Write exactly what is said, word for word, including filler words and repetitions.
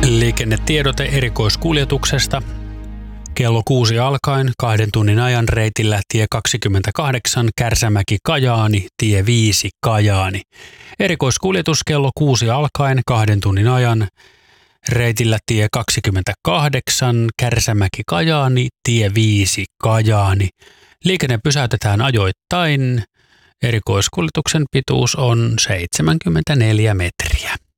Liikennetiedote erikoiskuljetuksesta. Kello kuusi alkaen kahden tunnin ajan reitillä tie kaksikymmentäkahdeksan Kärsämäki-Kajaani, tie viisi Kajaani. Erikoiskuljetus kello kuusi alkaen kahden tunnin ajan reitillä tie kaksikymmentäkahdeksan Kärsämäki-Kajaani, tie viisi Kajaani. Liikenne pysäytetään ajoittain. Erikoiskuljetuksen pituus on seitsemänkymmentäneljä metriä.